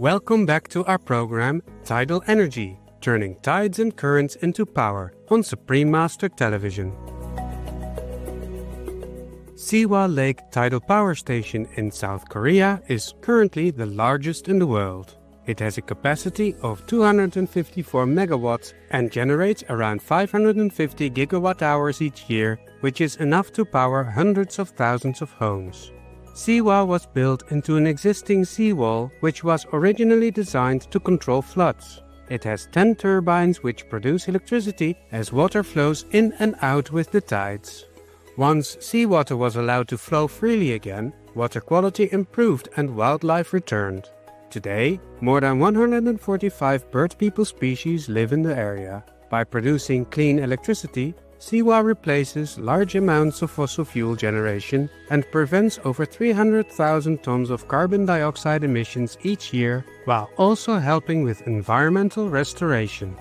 Welcome back to our program, Tidal Energy, turning tides and currents into power on Supreme Master Television. Siwa Lake Tidal Power Station in South Korea is currently the largest in the world. It has a capacity of 254 megawatts and generates around 550 gigawatt hours each year, which is enough to power hundreds of thousands of homes. Siwa was built into an existing seawall, which was originally designed to control floods. It has 10 turbines which produce electricity as water flows in and out with the tides. Once seawater was allowed to flow freely again, water quality improved and wildlife returned. Today, more than 145 bird people species live in the area. By producing clean electricity, Siwa replaces large amounts of fossil fuel generation and prevents over 300,000 tons of carbon dioxide emissions each year, while also helping with environmental restoration.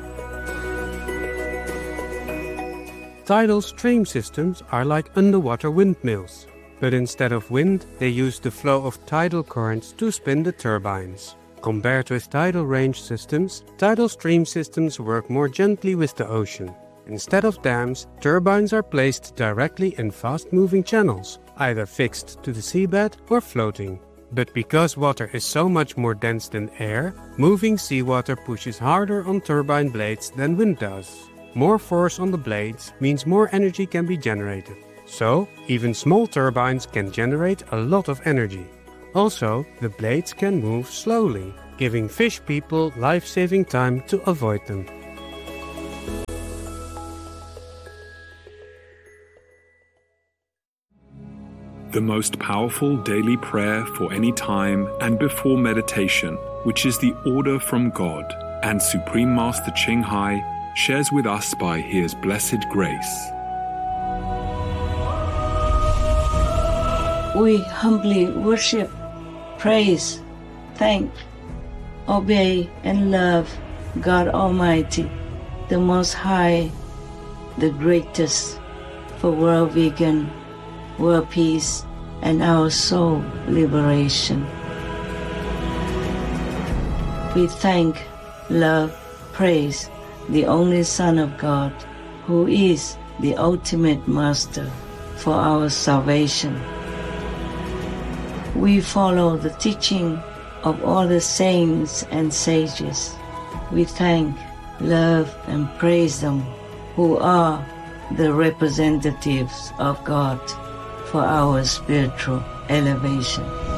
Tidal stream systems are like underwater windmills, but instead of wind, they use the flow of tidal currents to spin the turbines. Compared with tidal range systems, tidal stream systems work more gently with the ocean. Instead of dams, turbines are placed directly in fast-moving channels, either fixed to the seabed or floating. But because water is so much more dense than air, moving seawater pushes harder on turbine blades than wind does. More force on the blades means more energy can be generated. So, even small turbines can generate a lot of energy. Also, the blades can move slowly, giving fish people life-saving time to avoid them. The most powerful daily prayer for any time and before meditation, which is the order from God, and Supreme Master Ching Hai shares with us by His blessed grace. We humbly worship, praise, thank, obey, and love God Almighty, the Most High, the greatest, for world vegan, world peace, and our soul liberation. We thank, love, praise the only Son of God, who is the ultimate Master for our salvation. We follow the teaching of all the saints and sages. We thank, love, and praise them who are the representatives of God for our spiritual elevation.